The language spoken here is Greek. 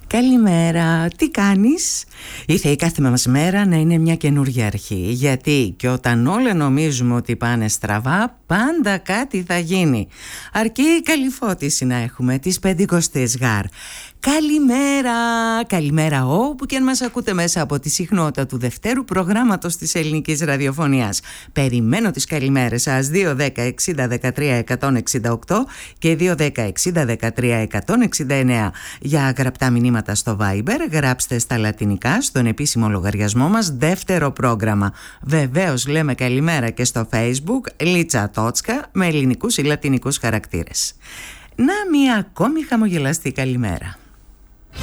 Καλημέρα, τι κάνεις? Ήρθε η κάθε μας μέρα να είναι μια καινούργια αρχή. Γιατί και όταν όλα νομίζουμε ότι πάνε στραβά, πάντα κάτι θα γίνει. Αρκεί καλή φώτιση να έχουμε τις 50 γάρ. Καλημέρα, καλημέρα όπου και αν μας ακούτε μέσα από τη συχνότητα του δευτέρου προγράμματος της ελληνικής ραδιοφωνίας. Περιμένω τις καλημέρες σας 2-10-60-13-168 και 2-10-60-13-169. Για γραπτά μηνύματα στο Viber γράψτε στα λατινικά στον επίσημο λογαριασμό μας δεύτερο πρόγραμμα. Βεβαίως λέμε καλημέρα και στο Facebook Λίτσα Τότσκα με ελληνικούς ή λατινικούς χαρακτήρες. Να μια ακόμη χαμογελαστή καλημέρα.